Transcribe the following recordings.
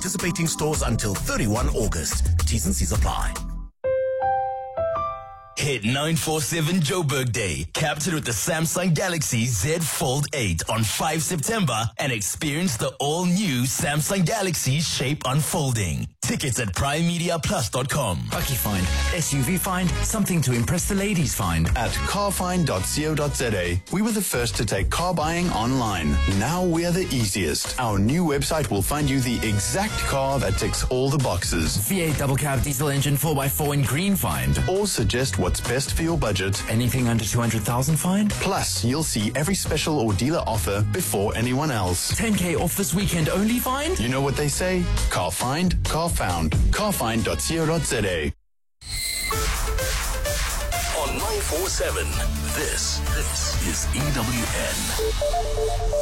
participating stores until 31 August. T's and C's apply. Hit 947 Joburg Day. Captured with the Samsung Galaxy Z Fold 8 on 5 September and experience the all-new Samsung Galaxy Shape Unfolding. Tickets at primemediaplus.com. Bucky find, SUV find, something to impress the ladies find. At carfind.co.za, we were the first to take car buying online. Now we're the easiest. Our new website will find you the exact car that ticks all the boxes. V8 double cab diesel engine 4x4 in green find. Or suggest what's best for your budget. Anything under 200,000 find. Plus, you'll see every special or dealer offer before anyone else. 10k off this weekend only find. You know what they say? Car find, car found. Carfind.co.za. On 947, this is EWN.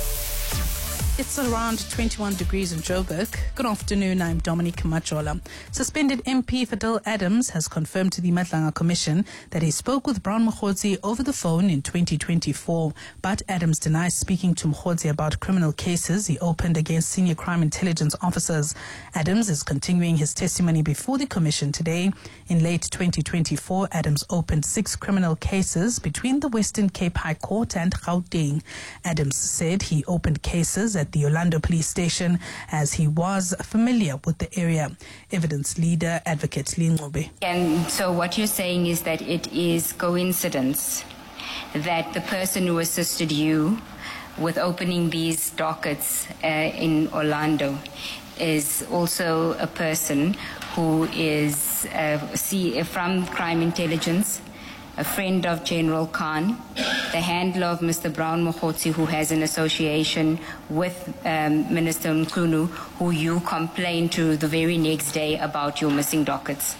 It's around 21 degrees in Joburg. Good afternoon, I'm Dominique Machola. Suspended MP Fadil Adams has confirmed to the Madlanga Commission that he spoke with Brown Mokgotsi over the phone in 2024. But Adams denies speaking to Mokgotsi about criminal cases he opened against senior crime intelligence officers. Adams is continuing his testimony before the Commission today. In late 2024, Adams opened 6 criminal cases between the Western Cape High Court and Gauteng. Adams said he opened cases at the Orlando Police Station as he was familiar with the area. Evidence leader Advocate Lingcobe. And so what you're saying is that it is coincidence that the person who assisted you with opening these dockets in Orlando is also a person who is from crime intelligence, a friend of General Khan, the handler of Mr. Brown Mokgotsi, who has an association with Minister Mkhunu, who you complained to the very next day about your missing dockets.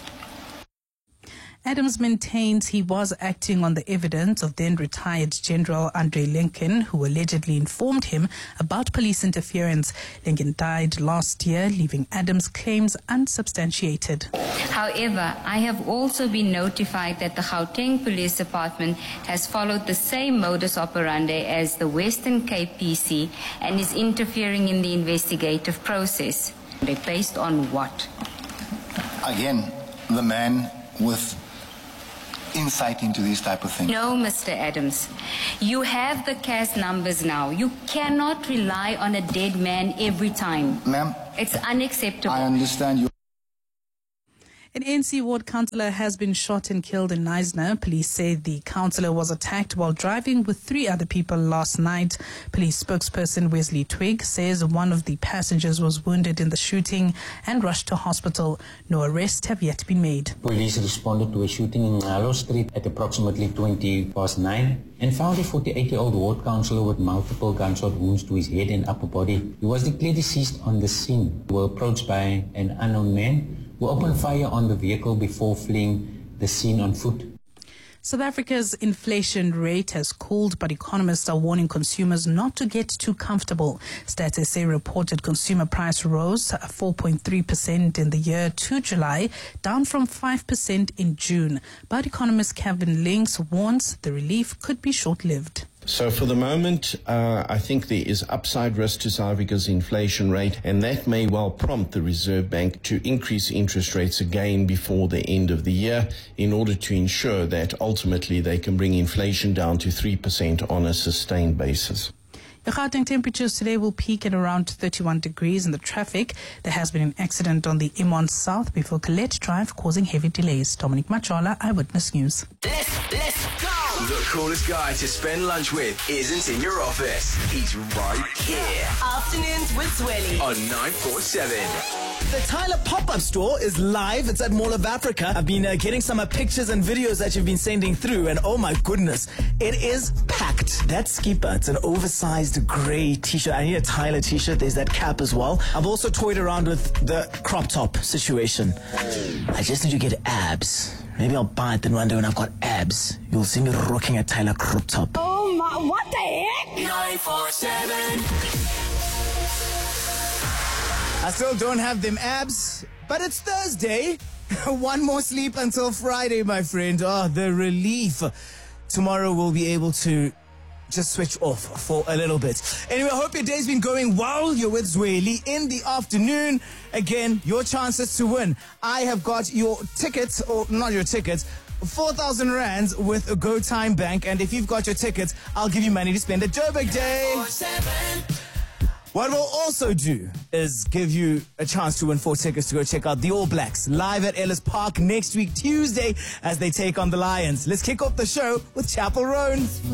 Adams maintains he was acting on the evidence of then-retired General Andre Lincoln, who allegedly informed him about police interference. Lincoln died last year, leaving Adams' claims unsubstantiated. However, I have also been notified that the Gauteng Police Department has followed the same modus operandi as the Western Cape PC and is interfering in the investigative process. Based on what? Again, the man with insight into these type of things. No, Mr. Adams. You have the CAS numbers now. You cannot rely on a dead man every time. Ma'am, it's unacceptable. I understand you. An ANC ward councillor has been shot and killed in Knysna. Police say the councillor was attacked while driving with 3 other people last night. Police spokesperson Wesley Twigg says one of the passengers was wounded in the shooting and rushed to hospital. No arrests have yet been made. Police responded to a shooting in Ngalo Street at approximately 9:20 and found a 48-year-old ward councillor with multiple gunshot wounds to his head and upper body. He was declared deceased on the scene. We were approached by an unknown man who opened fire on the vehicle before fleeing the scene on foot. South Africa's inflation rate has cooled, but economists are warning consumers not to get too comfortable. Stats SA reported consumer price rose 4.3% in the year to July, down from 5% in June. But economist Kevin Links warns the relief could be short-lived. So for the moment, I think there is upside risk to South Africa's inflation rate, and that may well prompt the Reserve Bank to increase interest rates again before the end of the year in order to ensure that ultimately they can bring inflation down to 3% on a sustained basis. The Gauteng temperatures today will peak at around 31 degrees in the traffic. There has been an accident on the M1 South before Colette Drive causing heavy delays. Dominique Machola, Eyewitness News. Let's go! The coolest guy to spend lunch with isn't in your office. He's right here. Afternoons with Zweli On 947. The Tyler pop-up store is live. It's at Mall of Africa. I've been getting some pictures and videos that you've been sending through, and oh my goodness, it is packed. That skipper, it's an oversized grey t-shirt. I need a Tyler t-shirt. There's that cap as well. I've also toyed around with the crop top situation. I just need to get abs. Maybe I'll buy it, then one day when I've got abs, you'll see me rocking a Tyler crop top. Oh my, what the heck? 947. I still don't have them abs, but it's Thursday. One more sleep until Friday, my friend. Oh, the relief. Tomorrow we'll be able to just switch off for a little bit. Anyway, I hope your day's been going well. You're with Zweli in the afternoon. Again, your chances to win. I have got your tickets, or not your tickets, 4,000 rands with a Go Time Bank. And if you've got your tickets, I'll give you money to spend at Joburg Day. What we'll also do is give you a chance to win 4 tickets to go check out the All Blacks live at Ellis Park next week, Tuesday, as they take on the Lions. Let's kick off the show with Chapel Roan.